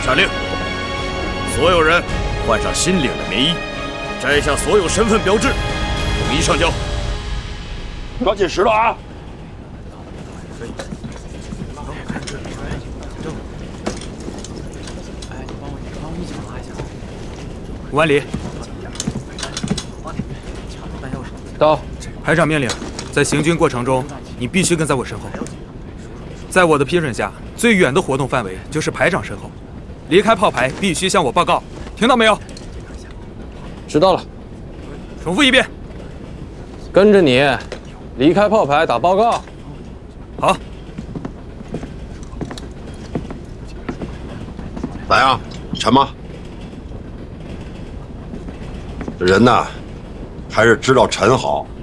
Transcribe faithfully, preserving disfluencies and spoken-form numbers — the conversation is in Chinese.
下令，所有人换上新领的棉衣，摘下所有身份标志，统一上交。 抓紧石头啊！ 五万里， 到。 排长命令，在行军过程中，你必须跟在我身后。在我的批准下，最远的活动范围就是排长身后。离开炮排必须向我报告，听到没有？ 知道了。 重复一遍。 跟着你，离开炮排打报告。 好。 咋样，沉吗？这人呐，还是知道沉好。